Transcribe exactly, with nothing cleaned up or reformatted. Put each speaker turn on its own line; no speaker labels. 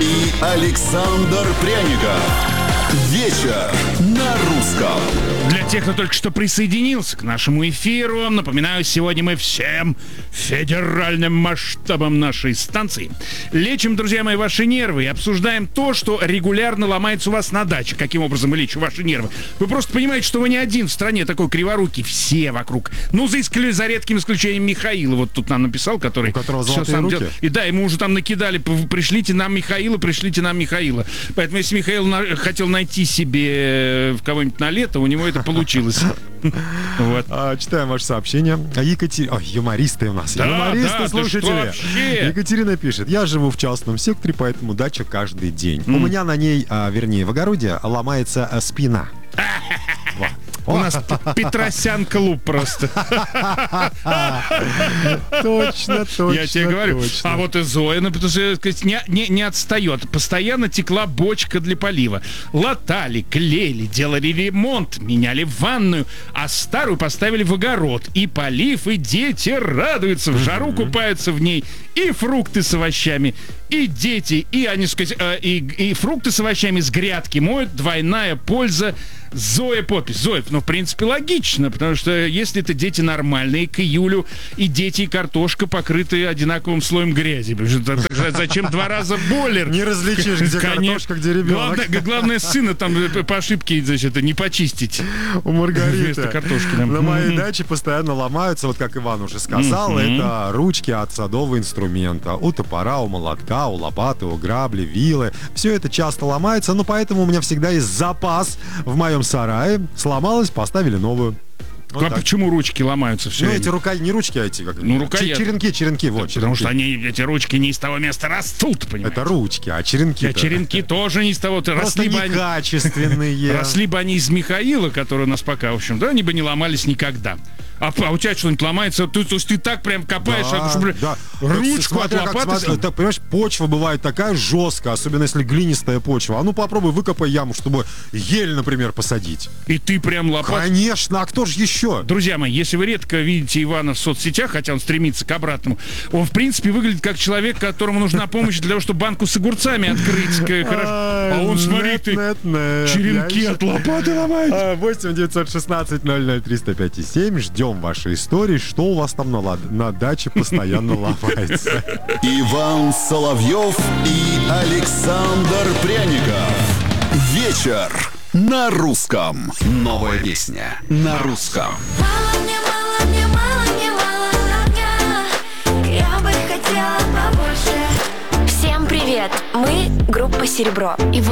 и Александр Пряников. Вечер на русском.
Для тех, кто только что присоединился к нашему эфиру, напоминаю, сегодня мы всем федеральным масштабом нашей станции лечим, друзья мои, ваши нервы и обсуждаем то, что регулярно ломается у вас на даче. Каким образом мы лечим ваши нервы? Вы просто понимаете, что вы не один в стране такой криворукий, все вокруг. Ну, за, исклю... за редким исключением Михаила, вот тут нам написал, который...
У которого
все
золотые
сам
руки.
делал. И да, ему уже там накидали, пришлите нам Михаила, пришлите нам Михаила. Поэтому если Михаил на... хотел найти себе в кого-нибудь на лето, у него это получилось. Вот.
А, читаем ваше сообщение. Екатерина... Ой, юмористы у нас.
Да,
юмористы,
да,
слушатели. Екатерина пишет. Я живу в частном секторе, поэтому дача каждый день. Mm. У меня на ней, а, вернее, в огороде ломается а, спина.
У нас Петросян клуб просто.
Точно, точно.
Я тебе говорю.
Точно.
А вот и Зоя, ну, потому что, сказать, не, не, не отстает. Постоянно текла бочка для полива. Латали, клеили, делали ремонт, меняли ванную, а старую поставили в огород. И полив, и дети радуются, в жару mm-hmm. купаются в ней. И фрукты с овощами, и дети, и, они, сказать, э, и, и фрукты с овощами с грядки моют. Двойная польза. Зоя подпись. Зоя, ну, в принципе, логично, потому что если это дети нормальные, к июлю и дети, и картошка покрыты одинаковым слоем грязи. Зачем два раза бойлер?
Не различишь, где картошка, где ребенок.
Главное, главное сына там по ошибке, значит, не почистить.
У Маргариты
картошки, да.
на моей даче постоянно ломаются, вот как Иван уже сказал, mm-hmm. это ручки от садового инструмента. У топора, у молотка, у лопаты, у грабли, вилы. Все это часто ломается, но поэтому у меня всегда есть запас в моем сарае. Сломалось, поставили новую. Вот
а
так.
Почему ручки ломаются все
Ну,
время?
эти рука... не ручки, а эти как
Ну, рукоять.
Черенки, черенки, вот,
да,
черенки.
потому что они, эти ручки не из того места растут, понимаете?
Это ручки, а черенки.
А черенки тоже не из того.
Просто
росли бы они,
некачественные.
Росли бы они из Михаила, который у нас пока, в общем, да, они бы не ломались никогда. А, а у тебя что-нибудь ломается? Ты, то есть ты так прям копаешь,
да,
а, чтобы
да.
ручку
смотри,
от лопаты...
Смотри, так, понимаешь, почва бывает такая жесткая, особенно если глинистая почва. А ну попробуй выкопай яму, чтобы ель, например, посадить.
И ты прям лопатой...
Конечно, а кто же еще?
Друзья мои, если вы редко видите Ивана в соцсетях, хотя он стремится к обратному, он, в принципе, выглядит как человек, которому нужна помощь для того, чтобы банку с огурцами открыть. А он, смотри, ты, черенки от лопаты ломает.
восемь девятьсот шестнадцать ноль ноль триста пять семь. Ждем ваши истории, что у вас там на, лад... на даче постоянно ломается.
Иван Соловьев и Александр Пряников. Вечер на русском. Новая песня на русском.
Мало мне, мало мне, мало мне, мало огня. Я бы хотела побольше. Всем привет! Мы группа «Серебро». И вот